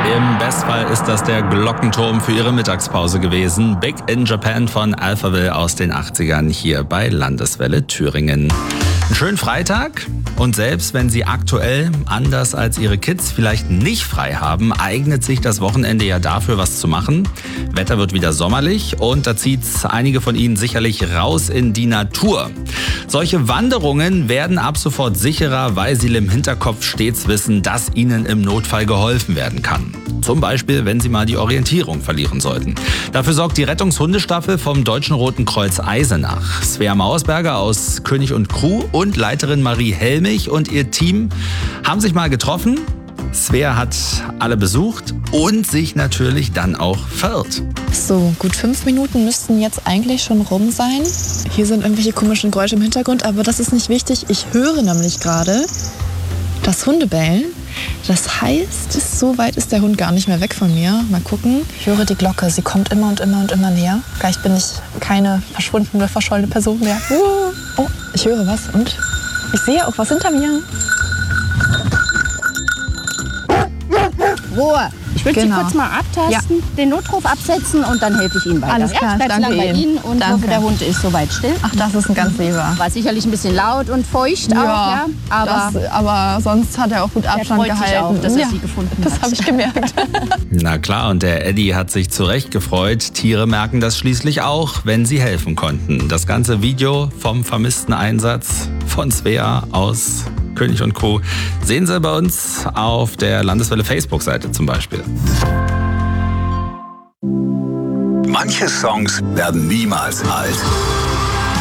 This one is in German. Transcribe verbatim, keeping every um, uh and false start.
Im Bestfall ist das der Glockenturm für ihre Mittagspause gewesen. Big in Japan von Alphaville aus den achtzigern hier bei Landeswelle Thüringen. Einen schönen Freitag und selbst wenn Sie aktuell, anders als Ihre Kids, vielleicht nicht frei haben, eignet sich das Wochenende ja dafür, was zu machen. Wetter wird wieder sommerlich und da zieht einige von Ihnen sicherlich raus in die Natur. Solche Wanderungen werden ab sofort sicherer, weil Sie im Hinterkopf stets wissen, dass Ihnen im Notfall geholfen werden kann. Zum Beispiel, wenn Sie mal die Orientierung verlieren sollten. Dafür sorgt die Rettungshundestaffel vom Deutschen Roten Kreuz Eisenach. Svea Mausberger aus König und Crew und Leiterin Marie Helmich und ihr Team haben sich mal getroffen. Svea hat alle besucht und sich natürlich dann auch verirrt. So, gut fünf Minuten müssten jetzt eigentlich schon rum sein. Hier sind irgendwelche komischen Geräusche im Hintergrund, aber das ist nicht wichtig. Ich höre nämlich gerade das Hundebellen. Das heißt, so weit ist der Hund gar nicht mehr weg von mir. Mal gucken. Ich höre die Glocke. Sie kommt immer und immer und immer näher. Gleich bin ich keine verschwundene, verschollene Person mehr. Oh, ich höre was und ich sehe auch was hinter mir. Ruhe. Ich will Genau. Sie kurz mal abtasten, ja. Den Notruf absetzen und dann helfe ich Ihnen weiter. Alles klar, ja, ich bleib danke lang bei Ihnen. Ihnen und Danke. hoffe, der Hund ist soweit still. Ach, das ist ein ganz lieber. War sicherlich ein bisschen laut und feucht Ja, auch, ja. Aber das, aber sonst hat er auch gut Abstand freut sich gehalten. auch, dass er ja, Sie gefunden das hat. habe ich gemerkt. Na klar, und der Eddie hat sich zu Recht gefreut. Tiere merken das schließlich auch, wenn sie helfen konnten. Das ganze Video vom vermissten Einsatz von Svea aus König und Crew sehen Sie bei uns auf der Landeswelle Facebook-Seite zum Beispiel. Manche Songs werden niemals alt.